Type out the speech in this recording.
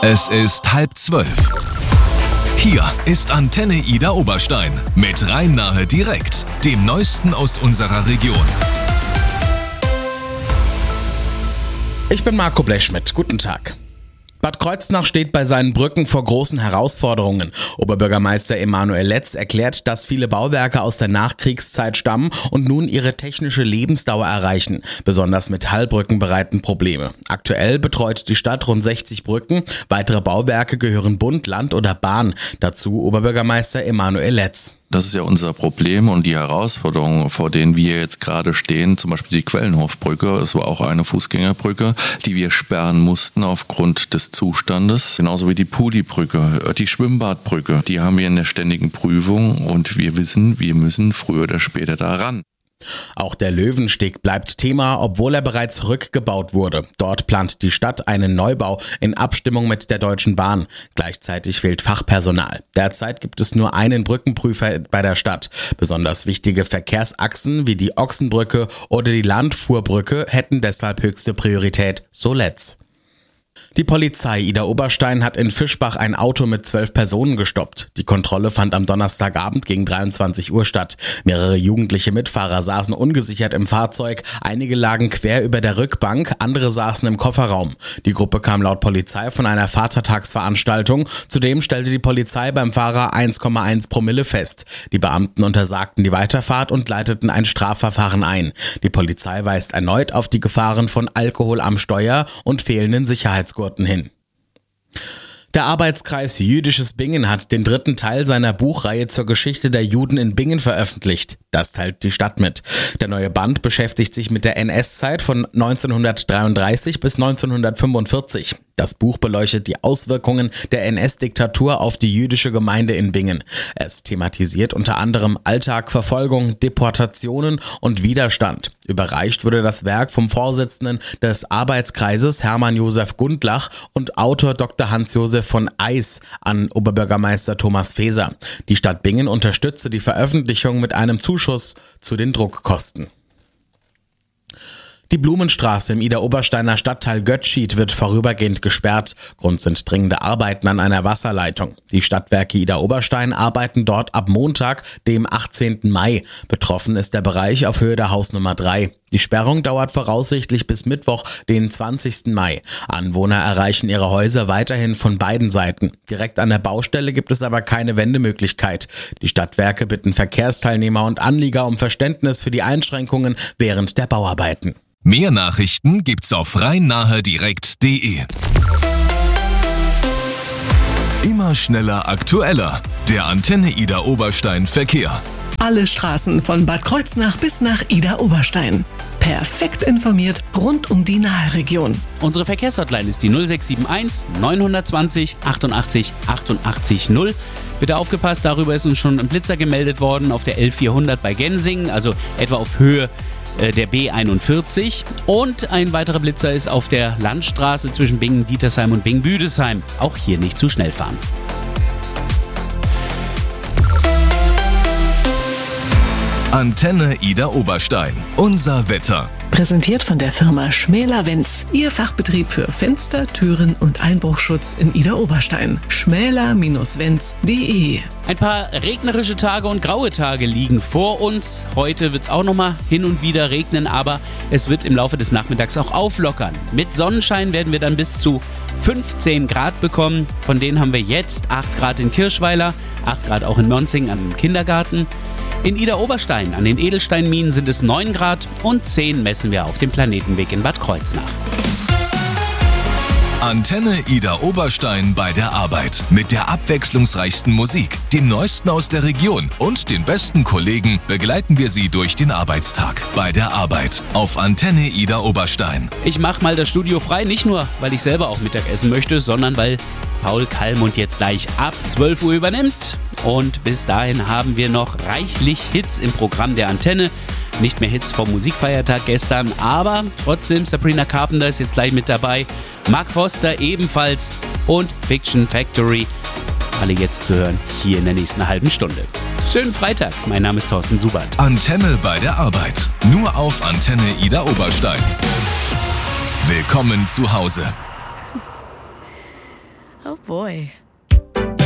Es ist 11:30. Hier ist Antenne Ida Oberstein mit Rhein-Nahe direkt, dem Neuesten aus unserer Region. Ich bin Marco Blechschmidt. Guten Tag. Bad Kreuznach steht bei seinen Brücken vor großen Herausforderungen. Oberbürgermeister Emanuel Letz erklärt, dass viele Bauwerke aus der Nachkriegszeit stammen und nun ihre technische Lebensdauer erreichen. Besonders Metallbrücken bereiten Probleme. Aktuell betreut die Stadt rund 60 Brücken. Weitere Bauwerke gehören Bund, Land oder Bahn. Dazu Oberbürgermeister Emanuel Letz. Das ist ja unser Problem und die Herausforderungen, vor denen wir jetzt gerade stehen, zum Beispiel die Quellenhofbrücke, es war auch eine Fußgängerbrücke, die wir sperren mussten aufgrund des Zustandes, genauso wie die Pudi-Brücke, die Schwimmbadbrücke, die haben wir in der ständigen Prüfung und wir wissen, wir müssen früher oder später da ran. Auch der Löwensteg bleibt Thema, obwohl er bereits rückgebaut wurde. Dort plant die Stadt einen Neubau in Abstimmung mit der Deutschen Bahn. Gleichzeitig fehlt Fachpersonal. Derzeit gibt es nur einen Brückenprüfer bei der Stadt. Besonders wichtige Verkehrsachsen wie die Ochsenbrücke oder die Landfuhrbrücke hätten deshalb höchste Priorität, so Letz. Die Polizei Ida Oberstein hat in Fischbach ein Auto mit 12 Personen gestoppt. Die Kontrolle fand am Donnerstagabend gegen 23 Uhr statt. Mehrere jugendliche Mitfahrer saßen ungesichert im Fahrzeug. Einige lagen quer über der Rückbank, andere saßen im Kofferraum. Die Gruppe kam laut Polizei von einer Vatertagsveranstaltung. Zudem stellte die Polizei beim Fahrer 1,1 Promille fest. Die Beamten untersagten die Weiterfahrt und leiteten ein Strafverfahren ein. Die Polizei weist erneut auf die Gefahren von Alkohol am Steuer und fehlenden Sicherheitsgurten hin. Der Arbeitskreis Jüdisches Bingen hat den 3. Teil seiner Buchreihe zur Geschichte der Juden in Bingen veröffentlicht. Das teilt die Stadt mit. Der neue Band beschäftigt sich mit der NS-Zeit von 1933 bis 1945. Das Buch beleuchtet die Auswirkungen der NS-Diktatur auf die jüdische Gemeinde in Bingen. Es thematisiert unter anderem Alltag, Verfolgung, Deportationen und Widerstand. Überreicht wurde das Werk vom Vorsitzenden des Arbeitskreises Hermann Josef Gundlach und Autor Dr. Hans-Josef von Eis an Oberbürgermeister Thomas Feser. Die Stadt Bingen unterstütze die Veröffentlichung mit einem Zuschuss zu den Druckkosten. Die Blumenstraße im Ida-Obersteiner Stadtteil Götzschied wird vorübergehend gesperrt. Grund sind dringende Arbeiten an einer Wasserleitung. Die Stadtwerke Ida-Oberstein arbeiten dort ab Montag, dem 18. Mai. Betroffen ist der Bereich auf Höhe der Hausnummer 3. Die Sperrung dauert voraussichtlich bis Mittwoch, den 20. Mai. Anwohner erreichen ihre Häuser weiterhin von beiden Seiten. Direkt an der Baustelle gibt es aber keine Wendemöglichkeit. Die Stadtwerke bitten Verkehrsteilnehmer und Anlieger um Verständnis für die Einschränkungen während der Bauarbeiten. Mehr Nachrichten gibt's auf rhein-nahe-direkt.de. Immer schneller, aktueller. Der Antenne Ida Oberstein Verkehr. Alle Straßen von Bad Kreuznach bis nach Ida Oberstein. Perfekt informiert rund um die Nahe-Region. Unsere Verkehrshotline ist die 0671 920 88 88 0. Bitte aufgepasst, darüber ist uns schon ein Blitzer gemeldet worden auf der L400 bei Gensingen, also etwa auf Höhe der B41. Und ein weiterer Blitzer ist auf der Landstraße zwischen Bingen-Dietersheim und Bingen-Büdesheim. Auch hier nicht zu schnell fahren. Antenne Ida Oberstein. Unser Wetter. Präsentiert von der Firma Schmäler-Wenz. Ihr Fachbetrieb für Fenster, Türen und Einbruchschutz in Ida Oberstein. schmäler-wenz.de. Ein paar regnerische Tage und graue Tage liegen vor uns. Heute wird es auch nochmal hin und wieder regnen, aber es wird im Laufe des Nachmittags auch auflockern. Mit Sonnenschein werden wir dann bis zu 15 Grad bekommen. Von denen haben wir jetzt 8 Grad in Kirschweiler, 8 Grad auch in Monzing am Kindergarten. In Ida Oberstein an den Edelsteinminen sind es 9 Grad und 10 messen wir auf dem Planetenweg in Bad Kreuznach. Antenne Ida Oberstein bei der Arbeit. Mit der abwechslungsreichsten Musik, dem Neuesten aus der Region und den besten Kollegen begleiten wir Sie durch den Arbeitstag. Bei der Arbeit auf Antenne Ida Oberstein. Ich mache mal das Studio frei, nicht nur, weil ich selber auch Mittag essen möchte, sondern weil Paul Kallmund jetzt gleich ab 12 Uhr übernimmt. Und bis dahin haben wir noch reichlich Hits im Programm der Antenne. Nicht mehr Hits vom Musikfeiertag gestern, aber trotzdem Sabrina Carpenter ist jetzt gleich mit dabei. Mark Foster ebenfalls und Fiction Factory. Alle jetzt zu hören hier in der nächsten halben Stunde. Schönen Freitag, mein Name ist Thorsten Subert. Antenne bei der Arbeit. Nur auf Antenne Ida Oberstein. Willkommen zu Hause. Oh boy.